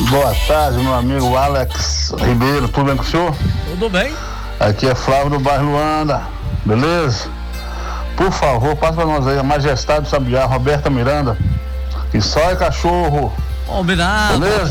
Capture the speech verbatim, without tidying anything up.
Boa tarde, meu amigo Alex Ribeiro, tudo bem com o senhor? Tudo bem? Aqui é Flávio do bairro Luanda, beleza? Por favor, passa pra nós aí a Majestade do Sabiá, Roberta Miranda, e só é cachorro. Combinado. Beleza?